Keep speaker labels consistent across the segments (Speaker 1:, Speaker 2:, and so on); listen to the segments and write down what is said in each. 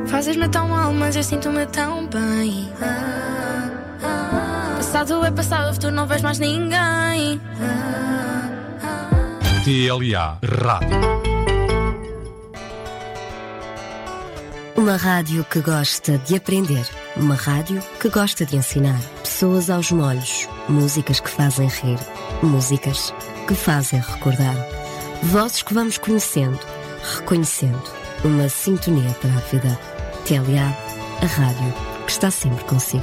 Speaker 1: Fazes-me tão mal, mas eu sinto-me tão bem. Passado é passado, futuro não vejo mais ninguém.
Speaker 2: TLA Rádio.
Speaker 3: Uma rádio que gosta de aprender. Uma rádio que gosta de ensinar. Pessoas aos molhos. Músicas que fazem rir. Músicas que fazem recordar. Vozes que vamos conhecendo, reconhecendo. Uma sintonia para a vida. TLA, a rádio que está sempre consigo.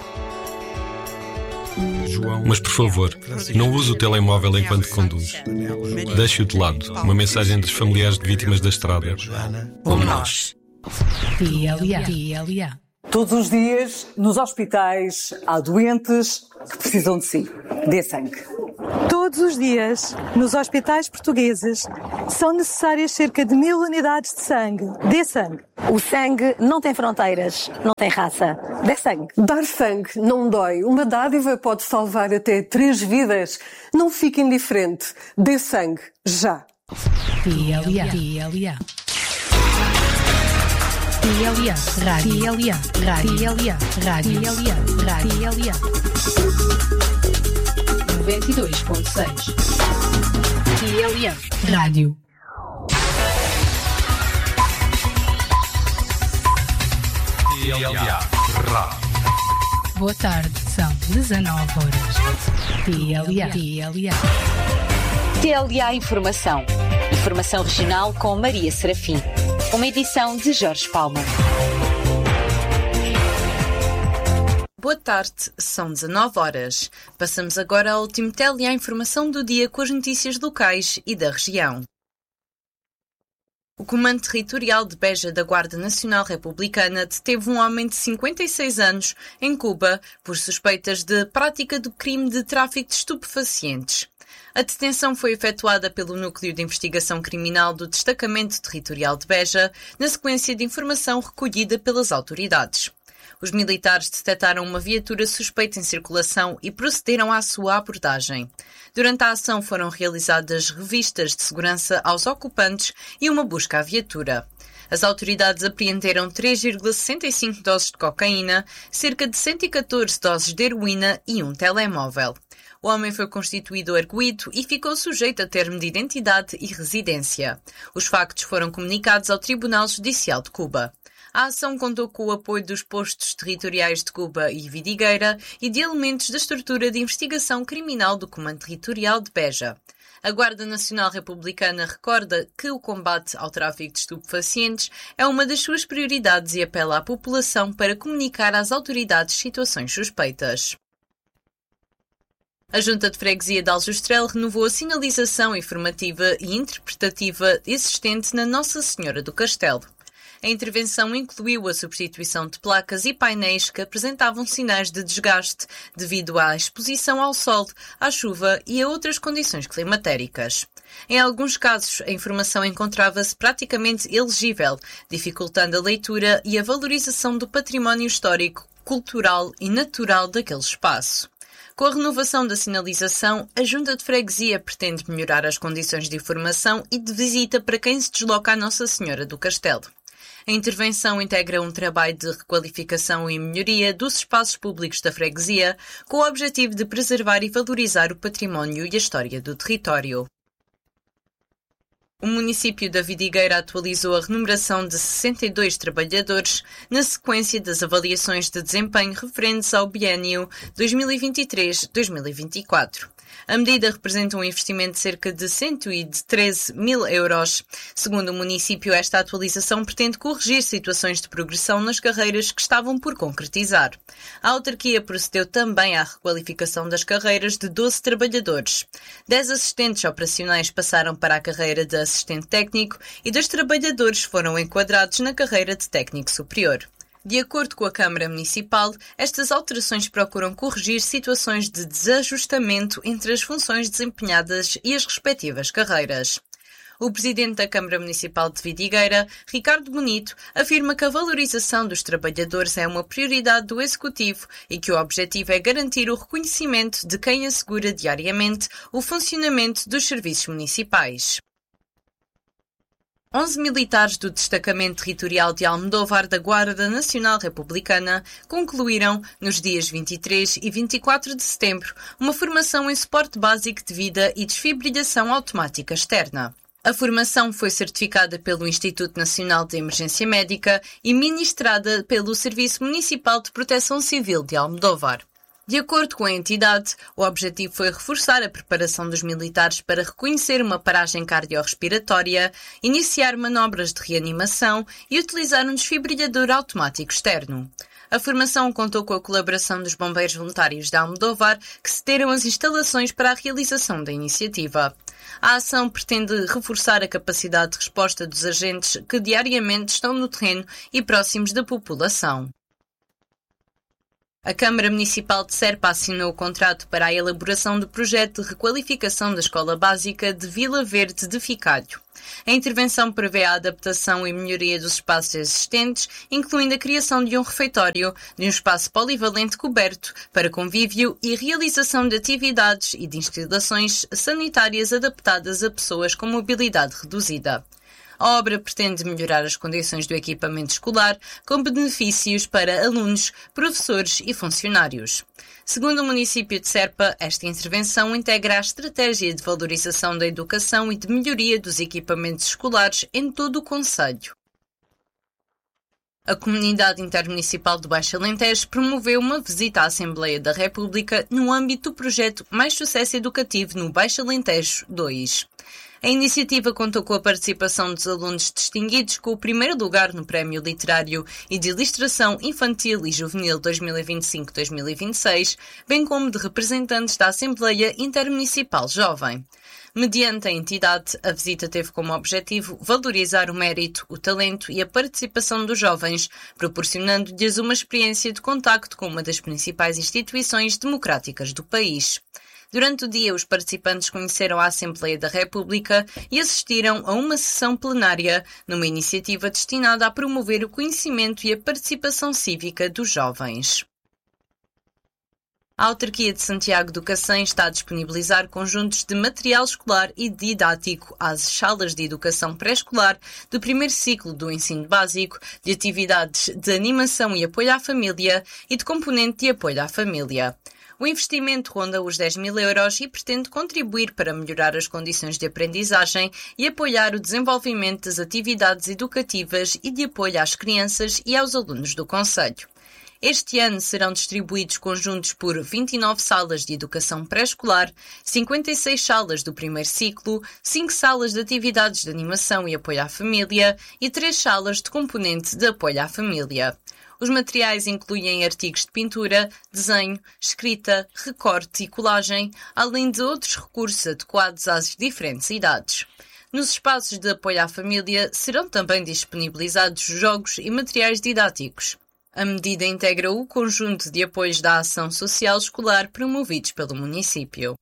Speaker 2: Mas por favor, não use o telemóvel enquanto conduz. Deixe-o de lado. Uma mensagem dos familiares de vítimas da estrada. Como nós.
Speaker 4: TLA. Todos os dias, nos hospitais, há doentes que precisam de si. Dê sangue.
Speaker 5: Todos os dias, nos hospitais portugueses, são necessárias cerca de 1000 unidades de sangue. Dê sangue.
Speaker 6: O sangue não tem fronteiras, não tem raça. Dê sangue.
Speaker 7: Dar sangue não dói. Uma dádiva pode salvar até 3 vidas. Não fique indiferente. Dê sangue, já.
Speaker 8: TLA. Rádio. 92.6. TLA Rádio.
Speaker 2: TLA Rádio.
Speaker 8: Boa tarde, são 19 horas. TLA.
Speaker 9: TLA Informação. Informação regional com Maria Serafim. Uma edição de Jorge Palma.
Speaker 10: Boa tarde, são 19 horas. Passamos agora ao último TLA Informação do dia com as notícias locais e da região. O Comando Territorial de Beja da Guarda Nacional Republicana deteve um homem de 56 anos em Cuba por suspeitas de prática do crime de tráfico de estupefacientes. A detenção foi efetuada pelo Núcleo de Investigação Criminal do Destacamento Territorial de Beja, na sequência de informação recolhida pelas autoridades. Os militares detectaram uma viatura suspeita em circulação e procederam à sua abordagem. Durante a ação foram realizadas revistas de segurança aos ocupantes e uma busca à viatura. As autoridades apreenderam 3,65 doses de cocaína, cerca de 114 doses de heroína e um telemóvel. O homem foi constituído arguido e ficou sujeito a termo de identidade e residência. Os factos foram comunicados ao Tribunal Judicial de Cuba. A ação contou com o apoio dos postos territoriais de Cuba e Vidigueira e de elementos da estrutura de investigação criminal do Comando Territorial de Beja. A Guarda Nacional Republicana recorda que o combate ao tráfico de estupefacientes é uma das suas prioridades e apela à população para comunicar às autoridades situações suspeitas. A Junta de Freguesia de Aljustrel renovou a sinalização informativa e interpretativa existente na Nossa Senhora do Castelo. A intervenção incluiu a substituição de placas e painéis que apresentavam sinais de desgaste devido à exposição ao sol, à chuva e a outras condições climatéricas. Em alguns casos, a informação encontrava-se praticamente ilegível, dificultando a leitura e a valorização do património histórico, cultural e natural daquele espaço. Com a renovação da sinalização, a Junta de Freguesia pretende melhorar as condições de informação e de visita para quem se desloca à Nossa Senhora do Castelo. A intervenção integra um trabalho de requalificação e melhoria dos espaços públicos da freguesia, com o objetivo de preservar e valorizar o património e a história do território. O município da Vidigueira atualizou a remuneração de 62 trabalhadores na sequência das avaliações de desempenho referentes ao biênio 2023-2024. A medida representa um investimento de cerca de 113 mil euros. Segundo o município, esta atualização pretende corrigir situações de progressão nas carreiras que estavam por concretizar. A autarquia procedeu também à requalificação das carreiras de 12 trabalhadores. 10 assistentes operacionais passaram para a carreira de assistente técnico e 2 trabalhadores foram enquadrados na carreira de técnico superior. De acordo com a Câmara Municipal, estas alterações procuram corrigir situações de desajustamento entre as funções desempenhadas e as respectivas carreiras. O presidente da Câmara Municipal de Vidigueira, Ricardo Bonito, afirma que a valorização dos trabalhadores é uma prioridade do Executivo e que o objetivo é garantir o reconhecimento de quem assegura diariamente o funcionamento dos serviços municipais. 11 militares do Destacamento Territorial de Almodóvar da Guarda Nacional Republicana concluíram, nos dias 23 e 24 de setembro, uma formação em suporte básico de vida e desfibrilação automática externa. A formação foi certificada pelo Instituto Nacional de Emergência Médica e ministrada pelo Serviço Municipal de Proteção Civil de Almodóvar. De acordo com a entidade, o objetivo foi reforçar a preparação dos militares para reconhecer uma paragem cardiorrespiratória, iniciar manobras de reanimação e utilizar um desfibrilhador automático externo. A formação contou com a colaboração dos bombeiros voluntários de Almodóvar, que cederam as instalações para a realização da iniciativa. A ação pretende reforçar a capacidade de resposta dos agentes que diariamente estão no terreno e próximos da população. A Câmara Municipal de Serpa assinou o contrato para a elaboração do projeto de requalificação da Escola Básica de Vila Verde de Ficalho. A intervenção prevê a adaptação e melhoria dos espaços existentes, incluindo a criação de um refeitório, de um espaço polivalente coberto para convívio e realização de atividades e de instalações sanitárias adaptadas a pessoas com mobilidade reduzida. A obra pretende melhorar as condições do equipamento escolar, com benefícios para alunos, professores e funcionários. Segundo o município de Serpa, esta intervenção integra a estratégia de valorização da educação e de melhoria dos equipamentos escolares em todo o concelho. A Comunidade Intermunicipal do Baixo Alentejo promoveu uma visita à Assembleia da República no âmbito do projeto Mais Sucesso Educativo no Baixo Alentejo 2. A iniciativa contou com a participação dos alunos distinguidos com o primeiro lugar no Prémio Literário e de Ilustração Infantil e Juvenil 2025-2026, bem como de representantes da Assembleia Intermunicipal Jovem. Mediante a entidade, a visita teve como objetivo valorizar o mérito, o talento e a participação dos jovens, proporcionando-lhes uma experiência de contacto com uma das principais instituições democráticas do país. Durante o dia, os participantes conheceram a Assembleia da República e assistiram a uma sessão plenária, numa iniciativa destinada a promover o conhecimento e a participação cívica dos jovens. A Autarquia de Santiago do Cacém está a disponibilizar conjuntos de material escolar e didático às salas de educação pré-escolar do primeiro ciclo do ensino básico, de atividades de animação e apoio à família e de componente de apoio à família. O investimento ronda os 10.000 euros e pretende contribuir para melhorar as condições de aprendizagem e apoiar o desenvolvimento das atividades educativas e de apoio às crianças e aos alunos do concelho. Este ano serão distribuídos conjuntos por 29 salas de educação pré-escolar, 56 salas do primeiro ciclo, 5 salas de atividades de animação e apoio à família e 3 salas de componente de apoio à família. Os materiais incluem artigos de pintura, desenho, escrita, recorte e colagem, além de outros recursos adequados às diferentes idades. Nos espaços de apoio à família serão também disponibilizados jogos e materiais didáticos. A medida integra o conjunto de apoios da ação social escolar promovidos pelo município.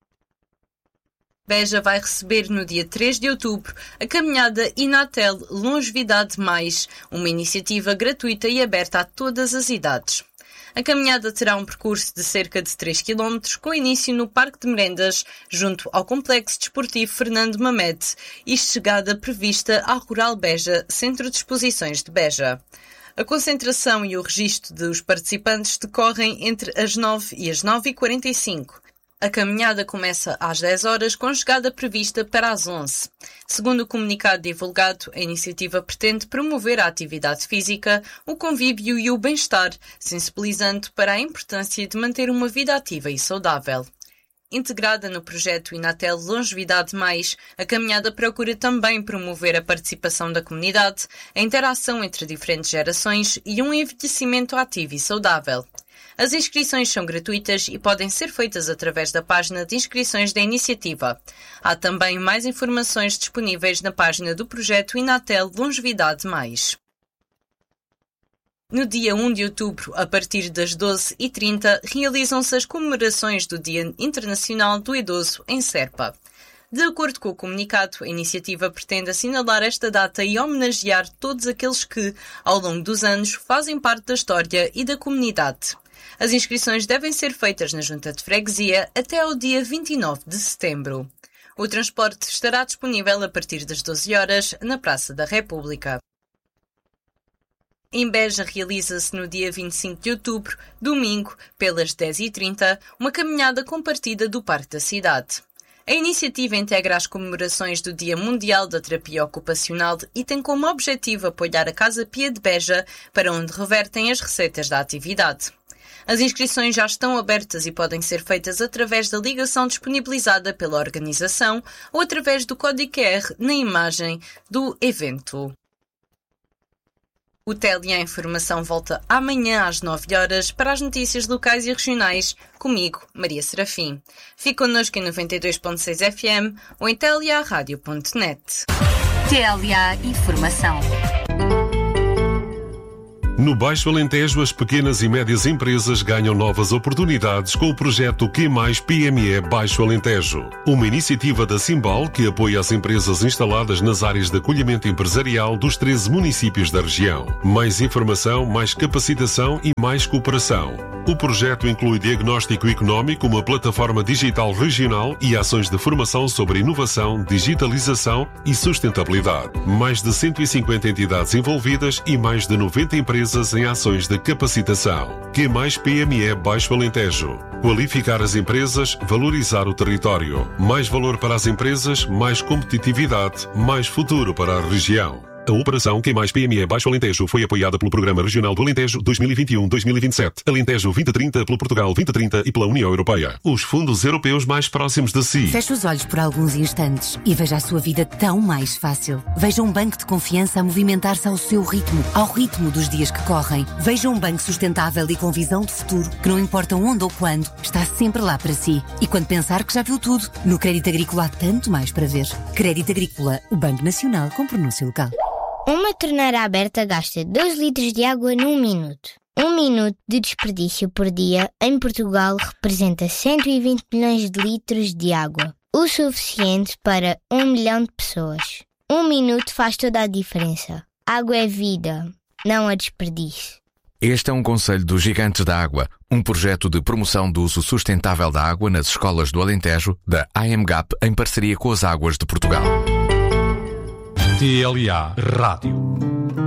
Speaker 10: Beja vai receber no dia 3 de outubro a caminhada Inatel Longevidade Mais, uma iniciativa gratuita e aberta a todas as idades. A caminhada terá um percurso de cerca de 3 km, com início no Parque de Merendas, junto ao Complexo Desportivo Fernando Mamed, e chegada prevista à Rural Beja, Centro de Exposições de Beja. A concentração e o registro dos participantes decorrem entre as 9 e as 9h45. A caminhada começa às 10 horas, com chegada prevista para as 11. Segundo o comunicado divulgado, a iniciativa pretende promover a atividade física, o convívio e o bem-estar, sensibilizando para a importância de manter uma vida ativa e saudável. Integrada no projeto Inatel Longevidade Mais, a caminhada procura também promover a participação da comunidade, a interação entre diferentes gerações e um envelhecimento ativo e saudável. As inscrições são gratuitas e podem ser feitas através da página de inscrições da iniciativa. Há também mais informações disponíveis na página do projeto Inatel Longevidade Mais. No dia 1 de outubro, a partir das 12h30, realizam-se as comemorações do Dia Internacional do Idoso em Serpa. De acordo com o comunicado, a iniciativa pretende assinalar esta data e homenagear todos aqueles que, ao longo dos anos, fazem parte da história e da comunidade. As inscrições devem ser feitas na Junta de Freguesia até ao dia 29 de setembro. O transporte estará disponível a partir das 12 horas na Praça da República. Em Beja realiza-se no dia 25 de outubro, domingo, pelas 10h30, uma caminhada compartida do Parque da Cidade. A iniciativa integra as comemorações do Dia Mundial da Terapia Ocupacional e tem como objetivo apoiar a Casa Pia de Beja, para onde revertem as receitas da atividade. As inscrições já estão abertas e podem ser feitas através da ligação disponibilizada pela organização ou através do código QR na imagem do evento. O TLA Informação volta amanhã às 9 horas para as notícias locais e regionais, comigo, Maria Serafim. Fique connosco em 92.6 FM ou em tlearadio.net.
Speaker 9: TLA Informação.
Speaker 2: No Baixo Alentejo, as pequenas e médias empresas ganham novas oportunidades com o projeto QME Baixo Alentejo. Uma iniciativa da Simbal que apoia as empresas instaladas nas áreas de acolhimento empresarial dos 13 municípios da região. Mais informação, mais capacitação e mais cooperação. O projeto inclui diagnóstico económico, uma plataforma digital regional e ações de formação sobre inovação, digitalização e sustentabilidade. Mais de 150 entidades envolvidas e mais de 90 empresas em ações de capacitação. QME Baixo Alentejo. Qualificar as empresas, valorizar o território. Mais valor para as empresas, mais competitividade, mais futuro para a região. A operação QME Baixo Alentejo foi apoiada pelo Programa Regional do Alentejo 2021-2027, Alentejo 2030 pelo Portugal 2030 e pela União Europeia. Os fundos europeus mais próximos de si.
Speaker 11: Feche os olhos por alguns instantes e veja a sua vida tão mais fácil. Veja um banco de confiança a movimentar-se ao seu ritmo, ao ritmo dos dias que correm. Veja um banco sustentável e com visão de futuro, que não importa onde ou quando, está sempre lá para si. E quando pensar que já viu tudo, no Crédito Agrícola há tanto mais para ver. Crédito Agrícola, o Banco Nacional com pronúncia local.
Speaker 12: Uma torneira aberta gasta 2 litros de água num minuto. 1 minuto de desperdício por dia em Portugal representa 120 milhões de litros de água. O suficiente para 1 milhão de pessoas. 1 minuto faz toda a diferença. Água é vida, não a desperdício.
Speaker 13: Este é um conselho dos Gigantes da Água, um projeto de promoção do uso sustentável da água nas escolas do Alentejo, da AMGAP, em parceria com as Águas de Portugal.
Speaker 14: TLA Rádio.